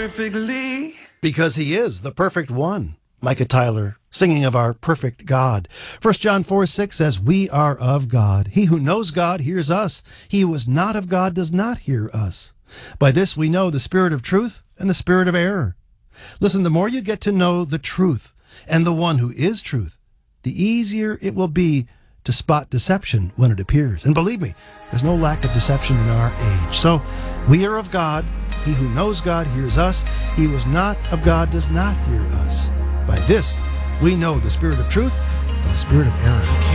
perfectly. Because he is the perfect one. Micah Tyler singing of our perfect God. 1 John 4:6 says, we are of God. He who knows God hears us. He who is not of God does not hear us. By this we know the spirit of truth and the spirit of error. Listen, the more you get to know the truth and the one who is truth, the easier it will be to spot deception when it appears. And believe me, there's no lack of deception in our age. So we are of God. He who knows God hears us. He who is not of God does not hear us. By this we know the spirit of truth and the spirit of error.